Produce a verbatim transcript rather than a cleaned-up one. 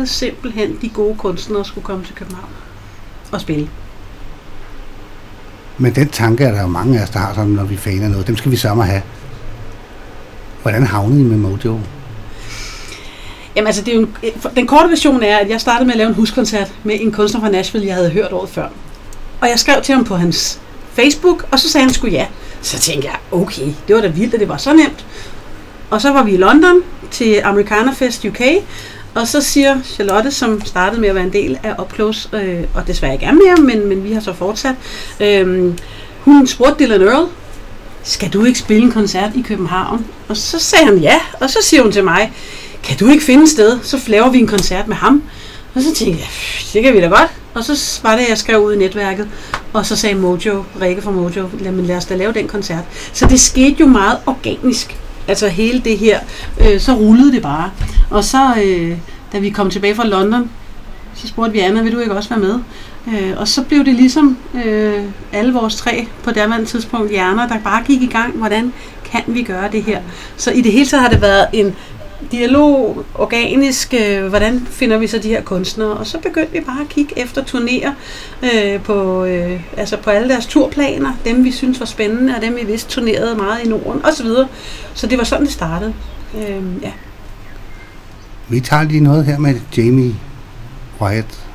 manglede simpelthen de gode kunstnere skulle komme til København og spille. Men den tanke er der jo mange af os, der har sådan, når vi faner noget. Dem skal vi sammen have. Hvordan havnede I med Mojo? Jamen altså, det er jo en, den korte version er, at jeg startede med at lave en huskoncert med en kunstner fra Nashville, jeg havde hørt året før. Og jeg skrev til ham på hans Facebook, og så sagde han sgu ja. Så tænkte jeg, okay, det var da vildt, at det var så nemt. Og så var vi i London til Americana Fest U K, og så siger Charlotte, som startede med at være en del af Up Close, øh, og desværre ikke er mere, men, men vi har så fortsat, øh, hun spurgte Dylan Earl, skal du ikke spille en koncert i København? Og så sagde han ja, og så siger hun til mig, kan du ikke finde et sted, så laver vi en koncert med ham. Og så tænkte jeg, det kan vi da godt. Og så var det, jeg skrev ud i netværket, og så sagde Mojo, Rikke fra Mojo, lad os da lave den koncert. Så det skete jo meget organisk. Altså hele det her, øh, så rullede det bare. Og så, øh, da vi kom tilbage fra London, så spurgte vi Anna, vil du ikke også være med? Øh, og så blev det ligesom øh, alle vores tre på derværende tidspunkt hjerner, der bare gik i gang. Hvordan kan vi gøre det her? Så i det hele taget har det været en dialog, organisk, øh, hvordan finder vi så de her kunstnere? Og så begyndte vi bare at kigge efter turnéer øh, på, øh, altså på alle deres turplaner, dem vi synes var spændende, og dem vi vidste turnerede meget i Norden, osv. Så det var sådan, det startede. Øh, ja. Vi tager lige noget her med Jamie Wyatt.